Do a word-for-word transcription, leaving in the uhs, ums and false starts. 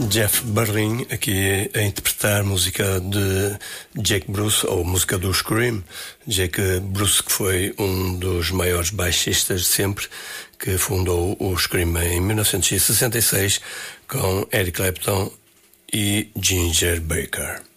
Jeff Berlin aqui a interpretar música de Jake Bruce, ou música do Scream. Jake Bruce, que foi um dos maiores baixistas de sempre, que fundou o Scream em mil novecentos e sessenta e seis com Eric Clapton e Ginger Baker.